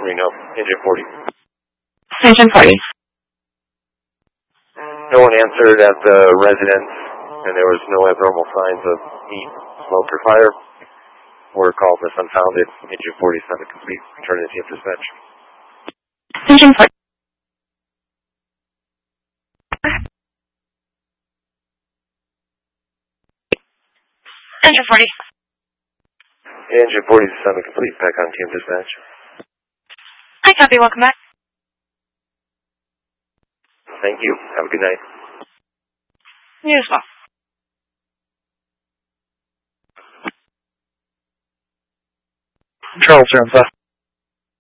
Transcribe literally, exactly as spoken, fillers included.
Reno, engine forty. Engine forty. No one answered at the residence, and there was no abnormal signs of heat, smoke, or fire. Were called as unfounded. Engine forty is not a complete. Return to team dispatch. Engine forty. Engine forty. Engine forty is not a complete. Back on team dispatch. I copy. Welcome back. Thank you. Have a good night. You as well. Charles, Alpha.